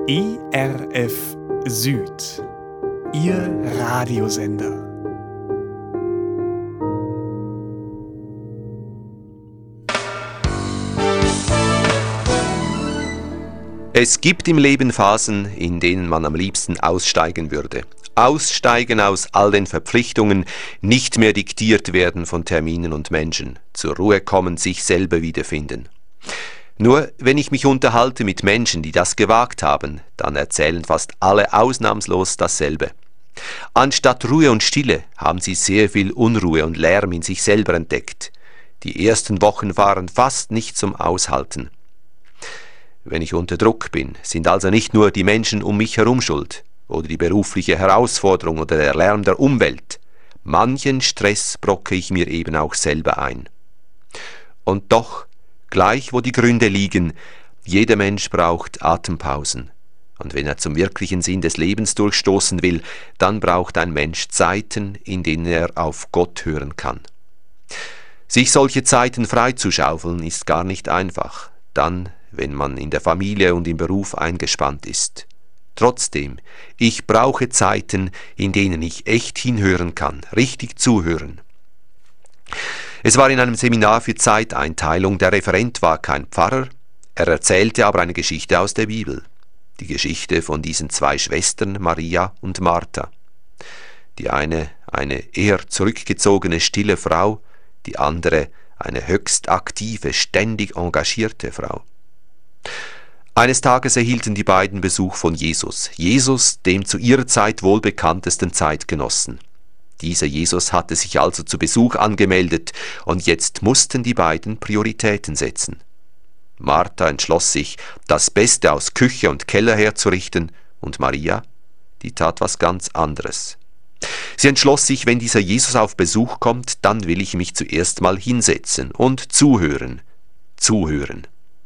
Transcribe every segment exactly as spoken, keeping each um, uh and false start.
E R F Süd, Ihr Radiosender. Es gibt im Leben Phasen, in denen man am liebsten aussteigen würde. Aussteigen aus all den Verpflichtungen, nicht mehr diktiert werden von Terminen und Menschen, zur Ruhe kommen, sich selber wiederfinden. Nur wenn ich mich unterhalte mit Menschen, die das gewagt haben, dann erzählen fast alle ausnahmslos dasselbe. Anstatt Ruhe und Stille haben sie sehr viel Unruhe und Lärm in sich selber entdeckt. Die ersten Wochen waren fast nicht zum Aushalten. Wenn ich unter Druck bin, sind also nicht nur die Menschen um mich herum schuld oder die berufliche Herausforderung oder der Lärm der Umwelt. Manchen Stress brocke ich mir eben auch selber ein. Und doch, gleich wo die Gründe liegen, jeder Mensch braucht Atempausen. Und wenn er zum wirklichen Sinn des Lebens durchstoßen will, dann braucht ein Mensch Zeiten, in denen er auf Gott hören kann. Sich solche Zeiten freizuschaufeln, ist gar nicht einfach. Dann, wenn man in der Familie und im Beruf eingespannt ist. Trotzdem, ich brauche Zeiten, in denen ich echt hinhören kann, richtig zuhören. Es war in einem Seminar für Zeiteinteilung, der Referent war kein Pfarrer, er erzählte aber eine Geschichte aus der Bibel. Die Geschichte von diesen zwei Schwestern, Maria und Martha. Die eine, eine eher zurückgezogene, stille Frau, die andere, eine höchst aktive, ständig engagierte Frau. Eines Tages erhielten die beiden Besuch von Jesus, Jesus, dem zu ihrer Zeit wohlbekanntesten Zeitgenossen. Dieser Jesus hatte sich also zu Besuch angemeldet und jetzt mussten die beiden Prioritäten setzen. Martha entschloss sich, das Beste aus Küche und Keller herzurichten, und Maria, die tat was ganz anderes. Sie entschloss sich, wenn dieser Jesus auf Besuch kommt, dann will ich mich zuerst mal hinsetzen und zuhören, zuhören.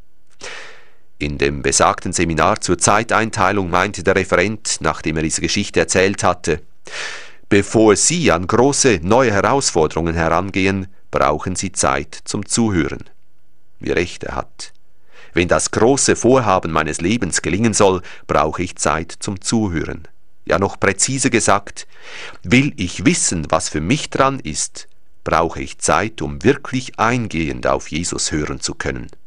In dem besagten Seminar zur Zeiteinteilung meinte der Referent, nachdem er diese Geschichte erzählt hatte, bevor Sie an große, neue Herausforderungen herangehen, brauchen Sie Zeit zum Zuhören. Wie recht er hat. Wenn das große Vorhaben meines Lebens gelingen soll, brauche ich Zeit zum Zuhören. Ja, noch präziser gesagt, will ich wissen, was für mich dran ist, brauche ich Zeit, um wirklich eingehend auf Jesus hören zu können.